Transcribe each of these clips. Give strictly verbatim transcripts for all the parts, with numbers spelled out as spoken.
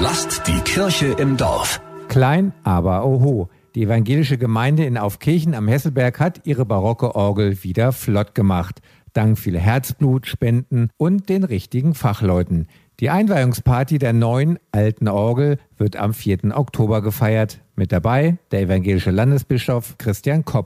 Lasst die Kirche im Dorf. Klein, aber oho. Die evangelische Gemeinde in Aufkirchen am Hesselberg hat ihre barocke Orgel wieder flott gemacht. Dank viel Herzblut, Spenden und den richtigen Fachleuten. Die Einweihungsparty der neuen alten Orgel wird am vierten Oktober gefeiert. Mit dabei der evangelische Landesbischof Christian Kopp.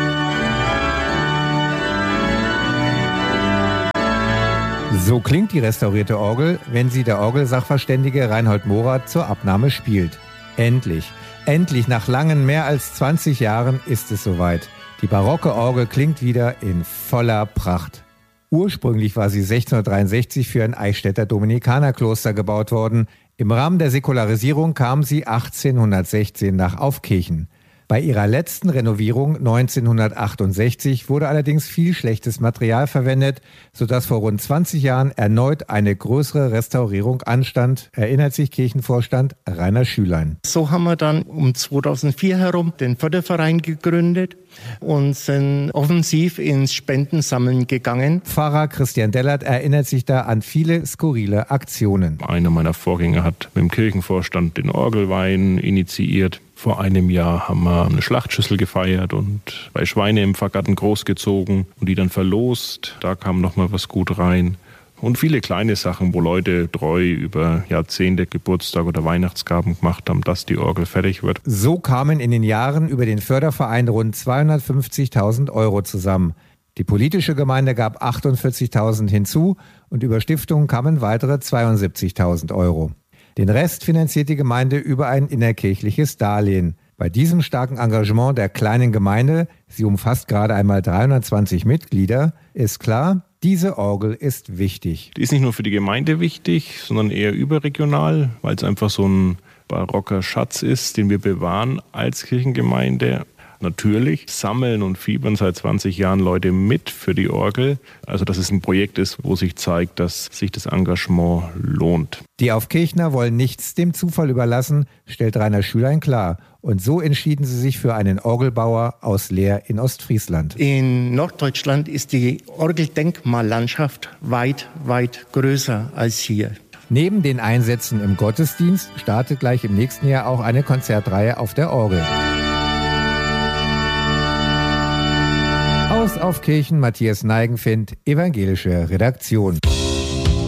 So klingt die restaurierte Orgel, wenn sie der Orgelsachverständige Reinhold Morath zur Abnahme spielt. Endlich, endlich nach langen mehr als zwanzig Jahren ist es soweit. Die barocke Orgel klingt wieder in voller Pracht. Ursprünglich war sie sechzehnhundertdreiundsechzig für ein Eichstätter Dominikanerkloster gebaut worden. Im Rahmen der Säkularisierung kam sie achtzehnhundertsechzehn nach Aufkirchen. Bei ihrer letzten Renovierung neunzehnhundertachtundsechzig wurde allerdings viel schlechtes Material verwendet, sodass vor rund zwanzig Jahren erneut eine größere Restaurierung anstand, erinnert sich Kirchenvorstand Rainer Schülein. So haben wir dann um zweitausendvier herum den Förderverein gegründet und sind offensiv ins Spendensammeln gegangen. Pfarrer Christian Dellert erinnert sich da an viele skurrile Aktionen. Einer meiner Vorgänger hat mit dem Kirchenvorstand den Orgelwein initiiert. Vor einem Jahr haben wir eine Schlachtschüssel gefeiert und bei Schweine im Pfarrgarten großgezogen und die dann verlost. Da kam noch mal was gut rein. Und viele kleine Sachen, wo Leute treu über Jahrzehnte Geburtstag oder Weihnachtsgaben gemacht haben, dass die Orgel fertig wird. So kamen in den Jahren über den Förderverein rund zweihundertfünfzigtausend Euro zusammen. Die politische Gemeinde gab achtundvierzigtausend hinzu und über Stiftungen kamen weitere zweiundsiebzigtausend Euro. Den Rest finanziert die Gemeinde über ein innerkirchliches Darlehen. Bei diesem starken Engagement der kleinen Gemeinde, sie umfasst gerade einmal dreihundertzwanzig Mitglieder, ist klar, diese Orgel ist wichtig. Die ist nicht nur für die Gemeinde wichtig, sondern eher überregional, weil es einfach so ein barocker Schatz ist, den wir bewahren als Kirchengemeinde. Natürlich sammeln und fiebern seit zwanzig Jahren Leute mit für die Orgel. Also dass es ein Projekt ist, wo sich zeigt, dass sich das Engagement lohnt. Die Aufkirchner wollen nichts dem Zufall überlassen, stellt Rainer Schülein klar. Und so entschieden sie sich für einen Orgelbauer aus Leer in Ostfriesland. In Norddeutschland ist die Orgeldenkmallandschaft weit, weit größer als hier. Neben den Einsätzen im Gottesdienst startet gleich im nächsten Jahr auch eine Konzertreihe auf der Orgel. Aus Aufkirchen, Matthias Neigenfeld, evangelische Redaktion.